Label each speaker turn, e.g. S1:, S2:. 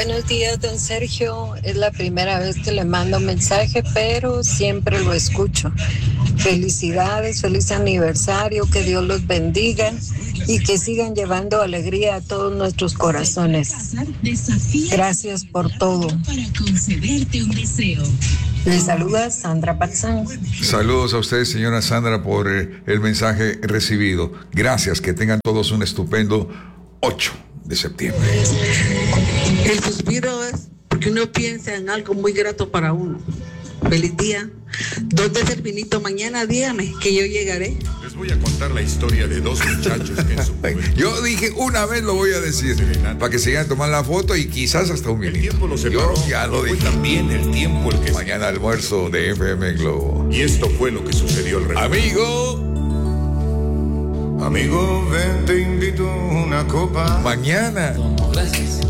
S1: Buenos días, don Sergio. Es la primera vez que le mando mensaje, pero siempre lo escucho. Felicidades, feliz aniversario, que Dios los bendiga y que sigan llevando alegría a todos nuestros corazones. Gracias por todo. Les saluda Sandra Patzán.
S2: Saludos a usted, señora Sandra, por el mensaje recibido. Gracias, que tengan todos un estupendo 8 de septiembre.
S3: El suspiro es porque uno piensa en algo muy grato para uno. Feliz día. ¿Dónde es el vinito mañana? Dígame, que yo llegaré.
S4: Les voy a contar la historia de dos muchachos que en su juventud...
S2: Yo dije, una vez lo voy a decir, para que se vayan a tomar la foto y quizás hasta un vinito.
S4: El tiempo lo separó.
S2: Yo ya lo dije.
S4: Fue también el tiempo el que...
S2: Mañana almuerzo de FM Globo.
S4: Y esto fue lo que sucedió el resto.
S2: Amigo,
S4: ven, te invito a una copa.
S2: mañana.
S5: Gracias.